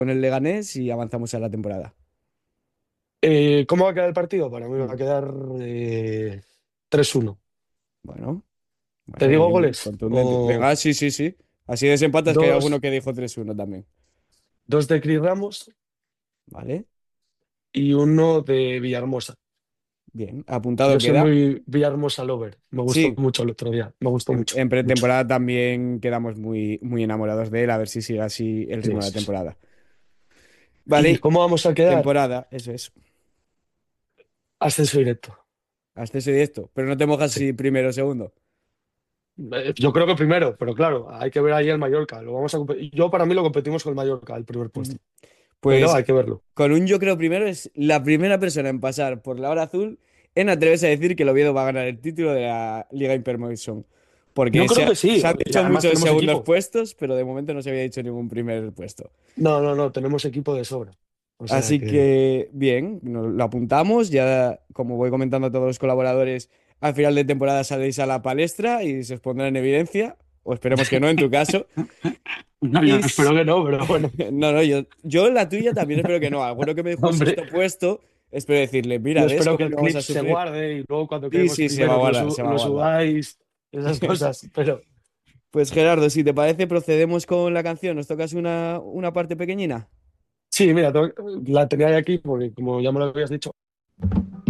con el Leganés y avanzamos a la temporada. ¿Cómo va a quedar el partido? Para mí va Mm. a quedar 3-1. Bueno, ¿Te bueno, digo bien, goles? contundente. O Venga, sí, sí, sí. Así desempatas que hay alguno dos, que dijo 3-1 también. dos de Cris Ramos ¿Vale? y uno de Villahermosa. Bien, Yo apuntado soy queda. muy Villahermosa lover. Me gustó Sí, mucho el otro día. Me gustó mucho, en mucho. pretemporada también quedamos muy, muy enamorados de él, a ver si sigue así el Sí, ritmo de la sí, sí. temporada. ¿Y Vale, cómo vamos a quedar? temporada, eso es. Ascenso directo. Ascenso directo, pero no te mojas Sí. si primero o segundo. Yo creo que primero, pero claro, hay que ver ahí el Mallorca. Yo para mí lo competimos con el Mallorca, el primer puesto. Ujú. Pero Pues hay que verlo. con un yo creo primero es la primera persona en pasar por la hora azul en atreverse a decir que el Oviedo va a ganar el título de la Liga Hypermotion. Yo Porque creo que sí. se han Y dicho además muchos tenemos segundos equipo. puestos, pero de momento no se había dicho ningún primer puesto. No, no, no, tenemos equipo de sobra. O sea Así que que bien, lo apuntamos. Ya, como voy comentando a todos los colaboradores, al final de temporada saléis a la palestra y se os pondrá en evidencia, o esperemos que no en tu caso. no, yo Y espero que no, pero bueno. no, no, yo en la tuya también espero que no. Alguno que me dejó Hombre, sexto puesto, espero decirle, yo mira, ¿ves espero cómo que el no vamos clip a se sufrir? guarde y luego cuando Sí, quedemos sí, se va a primeros guardar, se va a lo guardar. subáis, esas cosas. Pero Pues Gerardo, si te parece, procedemos con la canción. ¿Nos tocas una parte pequeñina? sí, mira, la tenía ahí aquí porque como ya me lo habías dicho.